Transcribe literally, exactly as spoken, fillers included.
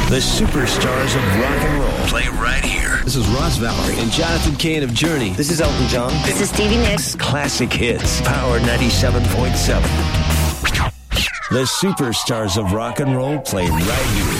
The superstars of rock and roll play right here. This is Ross Valerie and Jonathan Cain of Journey. This is Elton John. This is Stevie Nicks. Classic hits. Power ninety-seven point seven. The superstars of rock and roll play right here.